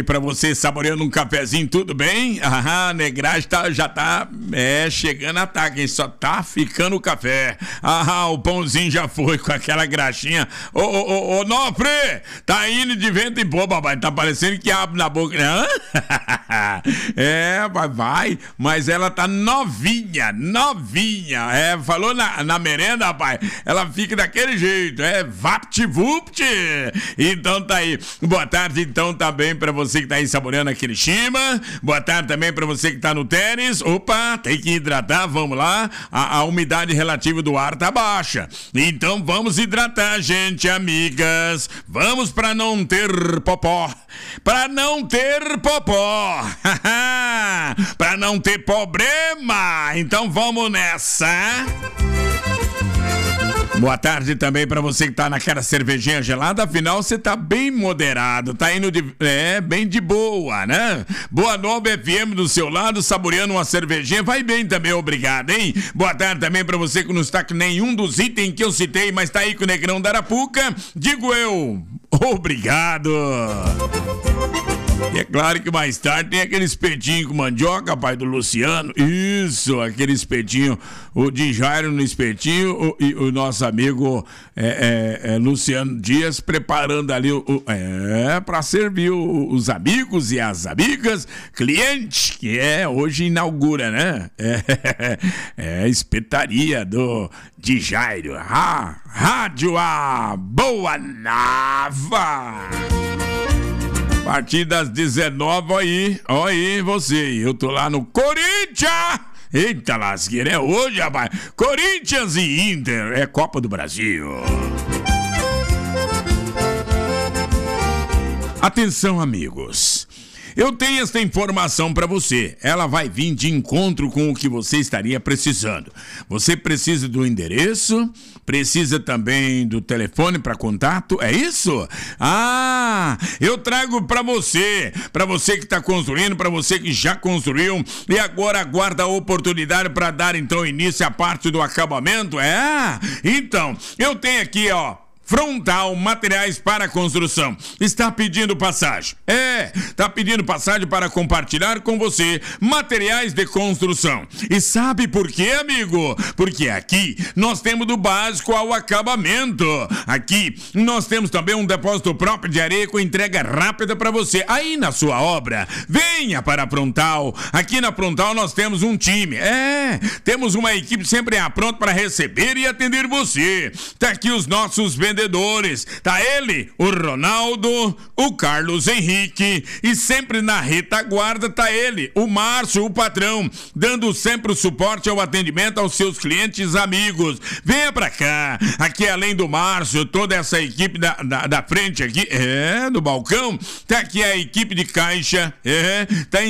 Pra você saboreando um cafezinho, tudo bem? A negragem já tá chegando a ataque, só tá ficando o café. O pãozinho já foi com aquela graxinha. Ô, Nofre, tá indo de vento em pô, papai, tá parecendo que abre na boca, né? Vai, mas ela tá novinha. Falou na merenda, rapaz, ela fica daquele jeito, vapt-vupt. Então tá aí. Boa tarde, então, também pra você que tá aí saboreando aquele Shima. Boa tarde também pra você que tá no tênis. Opa, tem que hidratar, vamos lá. A umidade relativa do ar tá baixa. Então vamos hidratar, gente, amigas. Vamos pra não ter popó. Pra não ter popó. Pra não ter problema. Então vamos nessa. Boa tarde também pra você que tá naquela cervejinha gelada, afinal você tá bem moderado, tá indo bem de boa, né? Boa Nova FM do seu lado, saboreando uma cervejinha, vai bem também, obrigado, hein? Boa tarde também pra você que não está com nenhum dos itens que eu citei, mas tá aí com o Negrão da Arapuca, digo eu, obrigado! E é claro que mais tarde tem aquele espetinho com mandioca, pai do Luciano. Isso, aquele espetinho, o de Jairo no espetinho e o nosso amigo Luciano Dias preparando ali para servir os amigos e as amigas, clientes, que hoje inaugura, né? Espetaria de Jairo. Rádio A Boa Nova. A partir das 19, ó aí você, eu tô lá no Corinthians. Eita lasqueira, é hoje, rapaz. Corinthians e Inter, é Copa do Brasil. Atenção, amigos. Eu tenho esta informação para você. Ela vai vir de encontro com o que você estaria precisando. Você precisa do endereço, precisa também do telefone para contato, é isso? Eu trago para você que está construindo, para você que já construiu e agora aguarda a oportunidade para dar então início à parte do acabamento. Então, eu tenho aqui, Frontal Materiais para Construção. Está pedindo passagem. Está pedindo passagem para compartilhar com você materiais de construção. E sabe por quê, amigo? Porque aqui nós temos do básico ao acabamento. Aqui nós temos também um depósito próprio de areia com entrega rápida para você. Aí na sua obra, venha para a Frontal. Aqui na Frontal nós temos um time. Temos uma equipe sempre pronta para receber e atender você. Tá aqui os nossos vendedores. Tá ele, o Ronaldo, o Carlos Henrique e sempre na retaguarda tá ele, o Márcio, o patrão, dando sempre o suporte ao atendimento aos seus clientes amigos. Venha pra cá, aqui além do Márcio, toda essa equipe da frente aqui, do balcão, tá aqui a equipe de caixa, tá